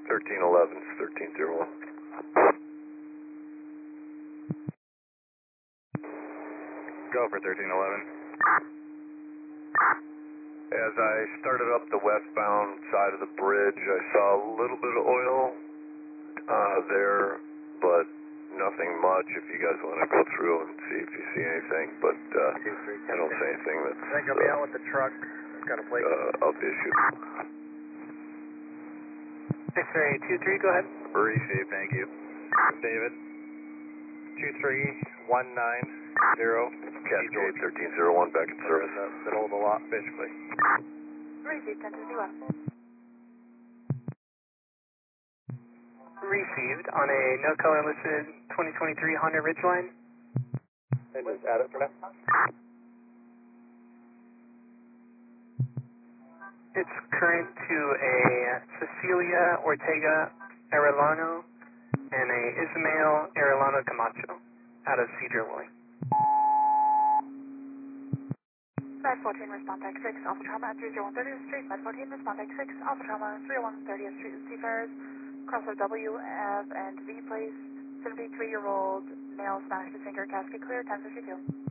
1311 is 1301. Go for 1311. As I started up the westbound side of the bridge, I saw a little bit of oil there, but nothing much. If you guys want to go through and see if you see anything, but I don't see anything that's I think I'll be out with the truck. It's got a plate. of issue. X-ray 23, go ahead. Receive, thank you. David, 23190. Cascade 1301 back in We're service. in the middle of the lot, basically. Receive 1051. Received on a no color listed 2023 Honda Ridgeline. And just add it for now. It's current to a Cecilia Ortega Arellano and a Ismael Arellano Camacho out of Cedar Willing. 514, respond back 6, Alpha Trauma at 30130th Street. 514, respond back 6, Alpha Trauma, 30130th Street, Seafarers. Crossover W, F, and V place. 73-year-old male smashed his finger, casket clear, 1052.